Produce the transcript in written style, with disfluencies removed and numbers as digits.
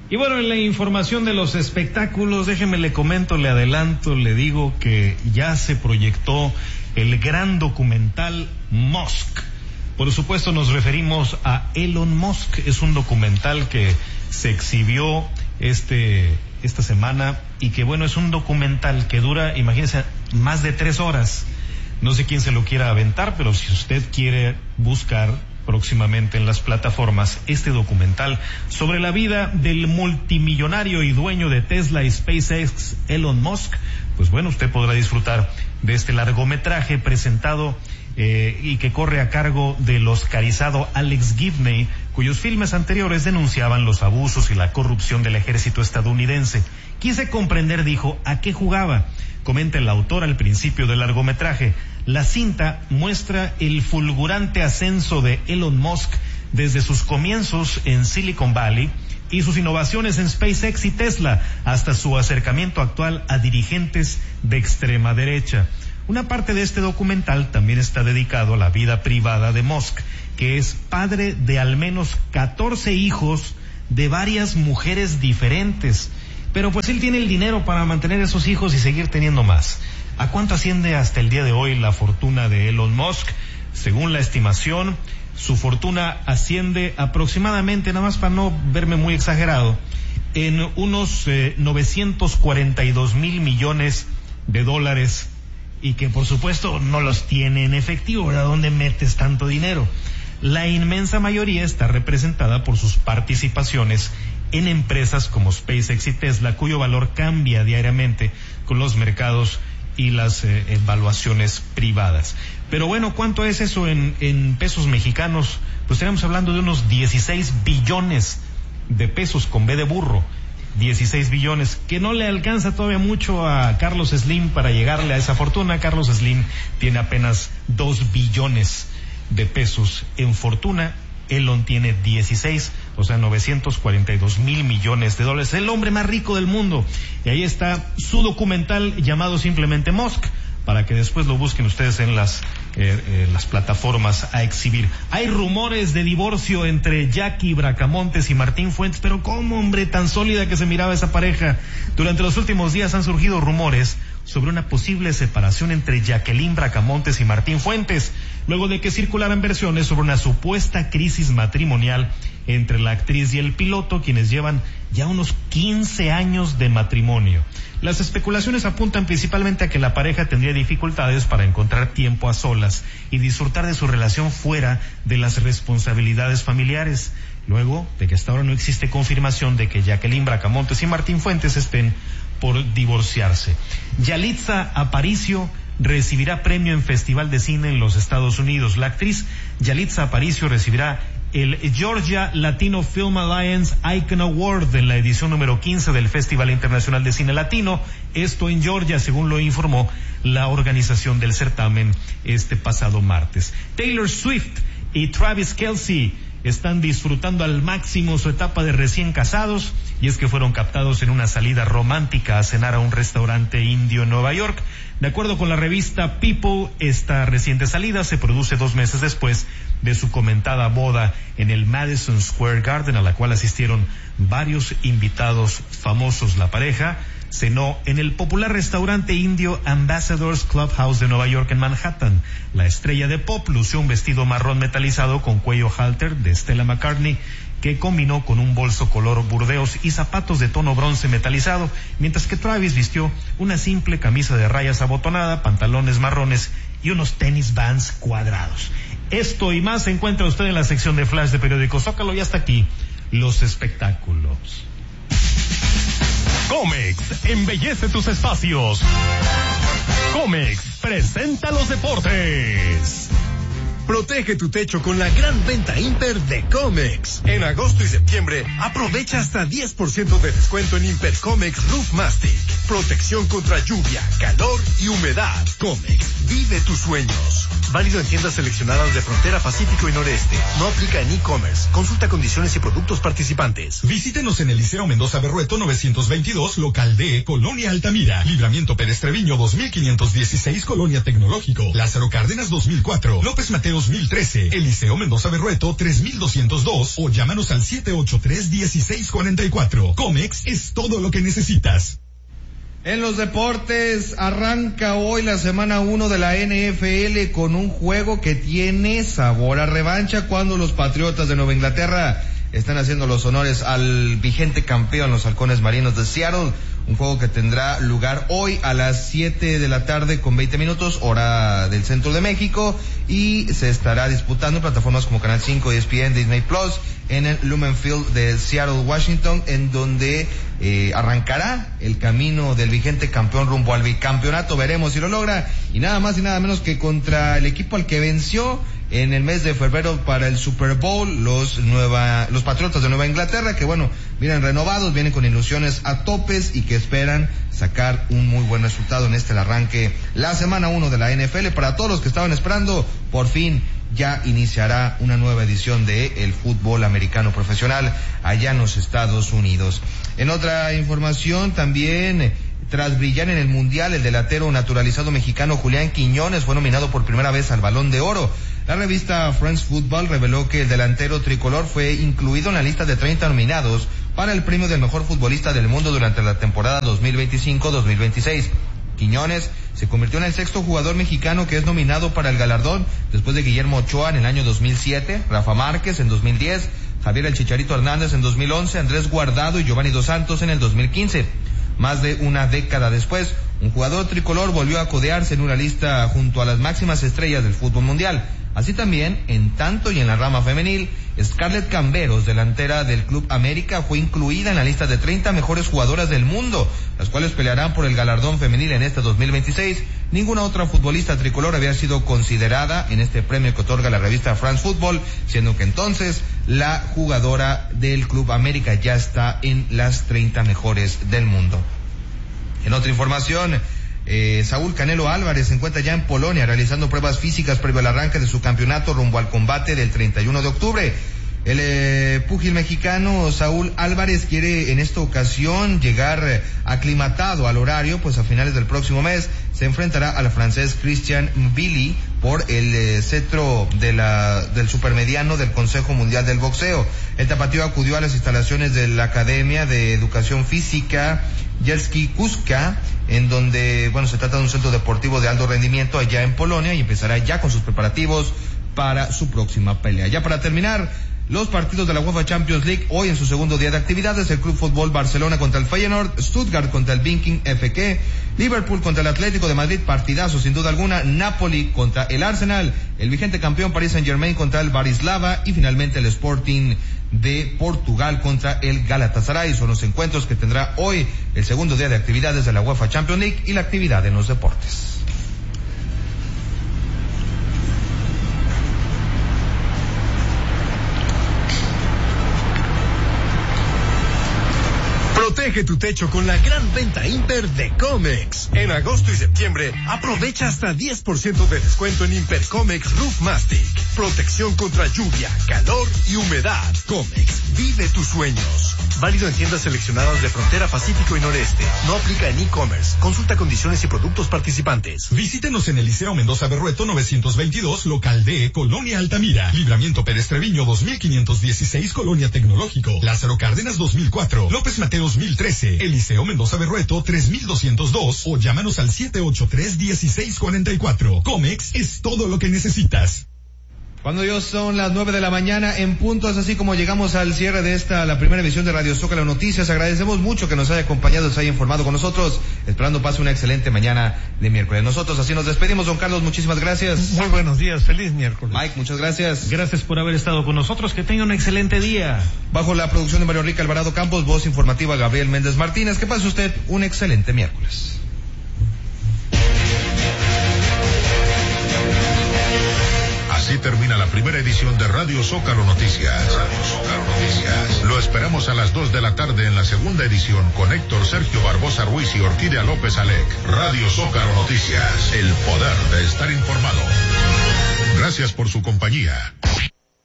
Y bueno, en la información de los espectáculos, déjeme le comento, le adelanto, le digo que ya se proyectó el gran documental Musk. Por supuesto nos referimos a Elon Musk. Es un documental que se exhibió esta semana y que bueno, es un documental que dura, imagínense, más de 3 horas. No sé quién se lo quiera aventar, pero si usted quiere buscar próximamente en las plataformas este documental sobre la vida del multimillonario y dueño de Tesla y SpaceX, Elon Musk, pues bueno, usted podrá disfrutar de este largometraje presentado y que corre a cargo del oscarizado Alex Gibney, cuyos filmes anteriores denunciaban los abusos y la corrupción del ejército estadounidense. Quise comprender, dijo, a qué jugaba. Comenta el autor al principio del largometraje. La cinta muestra el fulgurante ascenso de Elon Musk desde sus comienzos en Silicon Valley y sus innovaciones en SpaceX y Tesla hasta su acercamiento actual a dirigentes de extrema derecha. Una parte de este documental también está dedicado a la vida privada de Musk, que es padre de al menos 14 hijos de varias mujeres diferentes. Pero pues él tiene el dinero para mantener esos hijos y seguir teniendo más. ¿A cuánto asciende hasta el día de hoy la fortuna de Elon Musk? Según la estimación, su fortuna asciende aproximadamente, nada más para no verme muy exagerado, en unos 942 mil millones de dólares, y que por supuesto no los tiene en efectivo, ¿verdad? ¿Dónde metes tanto dinero? La inmensa mayoría está representada por sus participaciones en empresas como SpaceX y Tesla, cuyo valor cambia diariamente con los mercados y las evaluaciones privadas. Pero bueno, ¿cuánto es eso en pesos mexicanos? Pues estaremos hablando de unos 16 billones de pesos con B de burro. 16 billones, que no le alcanza todavía mucho a Carlos Slim para llegarle a esa fortuna. Carlos Slim tiene apenas 2 billones de pesos en fortuna. Elon tiene 16, o sea, 942 mil millones de dólares. El hombre más rico del mundo. Y ahí está su documental llamado simplemente Musk, para que después lo busquen ustedes en las plataformas a exhibir. Hay rumores de divorcio entre Jackie Bracamontes y Martín Fuentes, pero ¿cómo, hombre, tan sólida que se miraba esa pareja? Durante los últimos días han surgido rumores sobre una posible separación entre Jacqueline Bracamontes y Martín Fuentes, luego de que circularan versiones sobre una supuesta crisis matrimonial entre la actriz y el piloto, quienes llevan ya unos 15 años de matrimonio. Las especulaciones apuntan principalmente a que la pareja tendría dificultades para encontrar tiempo a solas y disfrutar de su relación fuera de las responsabilidades familiares, luego de que hasta ahora no existe confirmación de que Jacqueline Bracamontes y Martín Fuentes estén por divorciarse. Yalitza Aparicio recibirá premio en Festival de Cine en los Estados Unidos. La actriz Yalitza Aparicio recibirá el Georgia Latino Film Alliance Icon Award en la edición número 15 del Festival Internacional de Cine Latino, esto en Georgia, según lo informó la organización del certamen este pasado martes. Taylor Swift y Travis Kelce están disfrutando al máximo su etapa de recién casados, y es que fueron captados en una salida romántica a cenar a un restaurante indio en Nueva York. De acuerdo con la revista People, esta reciente salida se produce 2 meses después de su comentada boda en el Madison Square Garden, a la cual asistieron varios invitados famosos. La pareja cenó en el popular restaurante indio Ambassador's Clubhouse de Nueva York en Manhattan. La estrella de pop lució un vestido marrón metalizado con cuello halter de Stella McCartney, que combinó con un bolso color burdeos y zapatos de tono bronce metalizado, mientras que Travis vistió una simple camisa de rayas abotonada, pantalones marrones y unos tenis Vans cuadrados. Esto y más se encuentra usted en la sección de Flash de Periódico Zócalo, y hasta aquí los espectáculos. Comex embellece tus espacios. Comex presenta los deportes. Protege tu techo con la gran venta Imper de Comex. En agosto y septiembre, aprovecha hasta 10% de descuento en Imper Comex Roof Mastic. Protección contra lluvia, calor y humedad. Comex, vive tus sueños. Válido en tiendas seleccionadas de Frontera, Pacífico y Noreste. No aplica en e-commerce. Consulta condiciones y productos participantes. Visítenos en el Liceo Mendoza Berrueto 922, local D, Colonia Altamira. Libramiento Pérez Treviño 2516, Colonia Tecnológico. Lázaro Cárdenas 2004. López Mateos 1013. El Liceo Mendoza Berrueto 3202. O llámanos al 783-1644. Comex es todo lo que necesitas. En los deportes, arranca hoy la semana 1 de la NFL con un juego que tiene sabor a revancha cuando los Patriotas de Nueva Inglaterra están haciendo los honores al vigente campeón, los Halcones Marinos de Seattle. Un juego que tendrá lugar hoy a las 7 de la tarde con 20 minutos, hora del centro de México, y se estará disputando en plataformas como Canal 5, ESPN, Disney Plus, en el Lumen Field de Seattle, Washington, en donde arrancará el camino del vigente campeón rumbo al bicampeonato. Veremos si lo logra, y nada más y nada menos que contra el equipo al que venció en el mes de febrero para el Super Bowl, los Patriotas de Nueva Inglaterra, que bueno, vienen renovados, vienen con ilusiones a topes y que esperan sacar un muy buen resultado en el arranque, la semana 1 de la NFL. Para todos los que estaban esperando, por fin ya iniciará una nueva edición de el fútbol americano profesional allá en los Estados Unidos. En otra información también, tras brillar en el Mundial, el delantero naturalizado mexicano Julián Quiñones fue nominado por primera vez al Balón de Oro. La revista France Football reveló que el delantero tricolor fue incluido en la lista de 30 nominados para el premio del mejor futbolista del mundo durante la temporada 2025-2026. Quiñones se convirtió en el sexto jugador mexicano que es nominado para el galardón, después de Guillermo Ochoa en el año 2007, Rafa Márquez en 2010, Javier El Chicharito Hernández en 2011, Andrés Guardado y Giovanni Dos Santos en el 2015. Más de una década después, un jugador tricolor volvió a codearse en una lista junto a las máximas estrellas del fútbol mundial. Así también, en tanto y en la rama femenil, Scarlett Camberos, delantera del Club América, fue incluida en la lista de 30 mejores jugadoras del mundo, las cuales pelearán por el galardón femenil en este 2026. Ninguna otra futbolista tricolor había sido considerada en este premio que otorga la revista France Football, siendo que entonces la jugadora del Club América ya está en las 30 mejores del mundo. En otra información, Saúl Canelo Álvarez se encuentra ya en Polonia realizando pruebas físicas previo al arranque de su campeonato rumbo al combate del 31 de octubre. El púgil mexicano Saúl Álvarez quiere en esta ocasión llegar aclimatado al horario, pues a finales del próximo mes se enfrentará al francés Christian Billy por el cetro del supermediano del Consejo Mundial del Boxeo. El tapatío acudió a las instalaciones de la Academia de Educación Física Jelski Kuska, en donde, se trata de un centro deportivo de alto rendimiento allá en Polonia, y empezará ya con sus preparativos para su próxima pelea. Ya para terminar, los partidos de la UEFA Champions League hoy en su segundo día de actividades: el Club Fútbol Barcelona contra el Feyenoord, Stuttgart contra el Viking FK, Liverpool contra el Atlético de Madrid, partidazo sin duda alguna, Napoli contra el Arsenal, el vigente campeón Paris Saint-Germain contra el Bratislava y finalmente el Sporting de Portugal contra el Galatasaray. Son los encuentros que tendrá hoy el segundo día de actividades de la UEFA Champions League y la actividad en los deportes. Protege tu techo con la gran venta Imper de Comex. En agosto y septiembre, aprovecha hasta 10% de descuento en Imper Comex Roof Mastic. Protección contra lluvia, calor y humedad. Comex, vive tus sueños. Válido en tiendas seleccionadas de Frontera, Pacífico y Noreste. No aplica en e-commerce. Consulta condiciones y productos participantes. Visítenos en el Liceo Mendoza Berrueto 922, local D, Colonia Altamira. Libramiento Pérez Treviño 2516, Colonia Tecnológico. Lázaro Cárdenas 2004. López Mateos 1013. El Liceo Mendoza Berrueto 3202. O llámanos al 783-1644. Comex es todo lo que necesitas. Cuando ya son las 9 de la mañana en punto, es así como llegamos al cierre de la primera edición de Radio Zócalo Noticias. Agradecemos mucho que nos haya acompañado, se haya informado con nosotros, esperando pase una excelente mañana de miércoles. Nosotros así nos despedimos. Don Carlos, muchísimas gracias. Muy buenos días, feliz miércoles. Mike, muchas gracias. Gracias por haber estado con nosotros, que tenga un excelente día. Bajo la producción de Mario Enrique Alvarado Campos, voz informativa Gabriel Méndez Martínez, que pase usted un excelente miércoles. Así termina la primera edición de Radio Zócalo Noticias. Lo esperamos a las 2 de la tarde en la segunda edición con Héctor Sergio Barbosa Ruiz y Orquídea López Alec. Radio Zócalo Noticias, el poder de estar informado. Gracias por su compañía.